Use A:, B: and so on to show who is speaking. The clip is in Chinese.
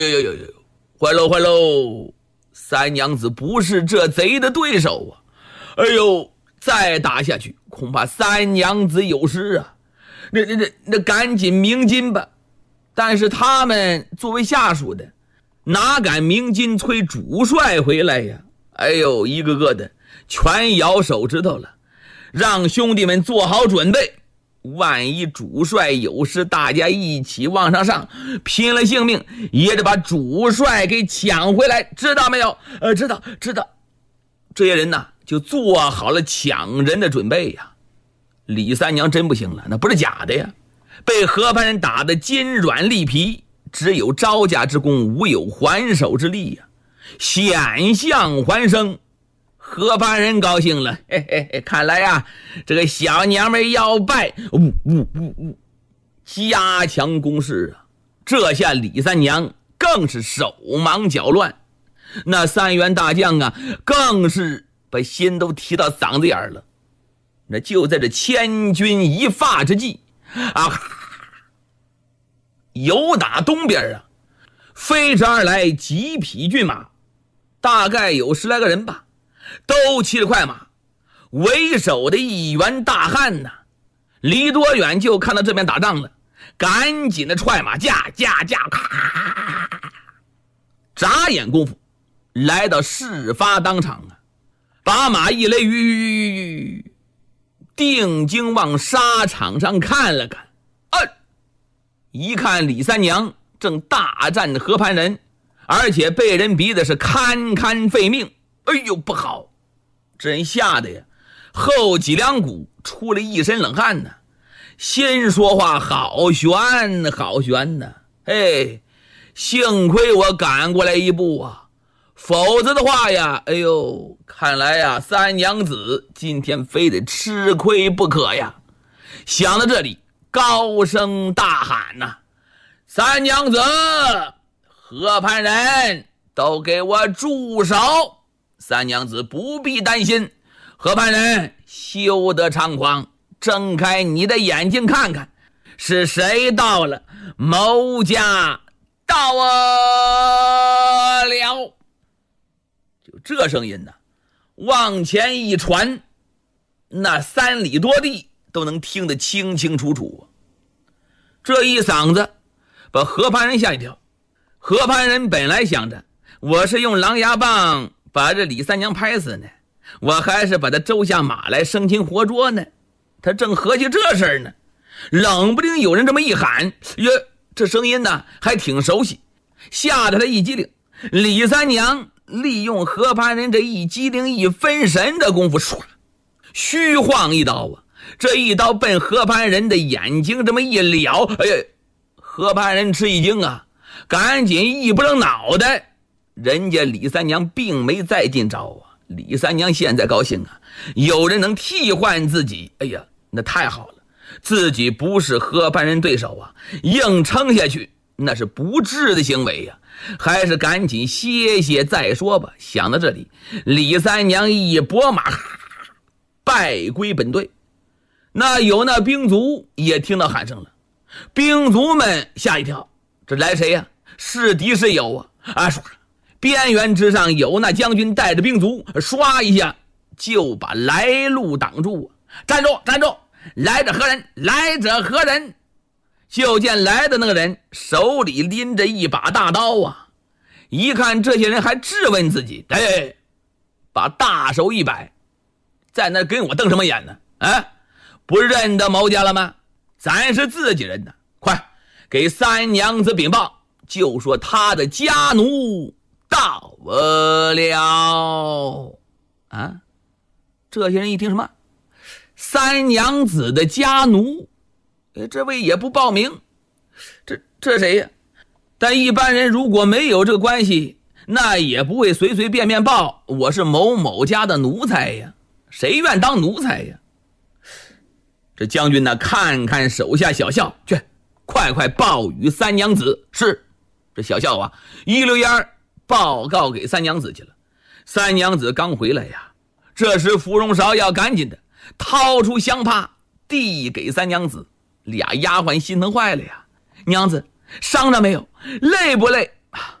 A: 呦，坏喽坏喽！三娘子不是这贼的对手啊！哎呦，再打下去，恐怕三娘子有失啊！那赶紧鸣金吧！但是他们作为下属的，哪敢鸣金催主帅回来呀？哎呦，一个个的全咬手指头了，让兄弟们做好准备。万一主帅有事，大家一起往上上，拼了性命也得把主帅给抢回来，知道没有？知道。这些人呢，就做好了抢人的准备呀。李三娘真不行了，那不是假的呀，被河畔人打得筋软力疲，只有招架之功，无有还手之力呀，险象环生。河畔人高兴了，看来呀，这个小娘们要败，加强攻势啊！这下李三娘更是手忙脚乱，那三员大将啊，更是把心都提到嗓子眼了。那就在这千钧一发之际啊，由打东边啊，飞驰而来几匹骏马，大概有10来个人吧。都骑着快马，为首的一员大汉呐，离多远就看到这边打仗了，赶紧的踹马驾，咔，眨眼功夫来到事发当场啊，把马一勒，定睛往沙场上看了看，一看李三娘正大战河畔人，而且被人逼的是堪堪废命。哎呦，不好！真吓得呀，后脊梁骨出了一身冷汗呢。心说话好悬呢。幸亏我赶过来一步啊，否则的话呀，哎呦，看来呀，三娘子今天非得吃亏不可呀。想到这里，高声大喊呐：“三娘子，河畔人都给我住手！三娘子不必担心，河畔人休得猖狂，睁开你的眼睛看看，是谁到了？某家到了。”就这声音呢，往前一传，那3里多地都能听得清清楚楚。这一嗓子把河畔人吓一跳。河畔人本来想着，我是用狼牙棒把这李三娘拍死呢，我还是把他周下马来生擒活捉呢。他正合计这事儿呢，冷不丁有人这么一喊，这声音呢还挺熟悉，吓得他一激灵。李三娘利用河畔人这一激灵一分神的功夫，唰，虚晃一刀啊，这一刀奔河畔人的眼睛这么一撩，河畔人吃一惊啊，赶紧一不扔脑袋。人家李三娘并没再进招啊，李三娘现在高兴啊，有人能替换自己，那太好了，自己不是河畔人对手啊，硬撑下去那是不智的行为呀，还是赶紧歇歇再说吧。想到这里，李三娘一拨马，败归本队。那有那兵卒也听到喊声了，兵卒们吓一跳，这来谁呀？是敌是友啊？唰，边缘之上有那将军带着兵卒，唰一下就把来路挡住。站住！来者何人？就见来的那个人手里拎着一把大刀啊，一看这些人还质问自己，把大手一摆，在那跟我瞪什么眼呢？不认得某家了吗？咱是自己人呢，快给三娘子禀报，就说他的家奴到了。这些人一听什么三娘子的家奴，这位也不报名，这谁呀？但一般人如果没有这个关系，那也不会随随便便报我是某某家的奴才呀，谁愿当奴才呀？这将军呢，看看手下小校，去快报与三娘子。是。这小校啊，一溜烟报告给三娘子去了。三娘子刚回来呀，这时芙蓉芍药赶紧的掏出香帕递给三娘子，俩丫鬟心疼坏了呀。娘子伤着没有？累不累？